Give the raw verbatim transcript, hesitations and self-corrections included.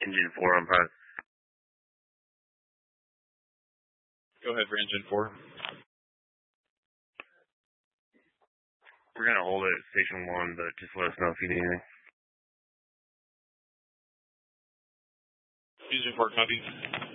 Engine four on press. Go ahead for engine four. We're going to hold it at station one, but just let us know if you need anything. Engine four, copy.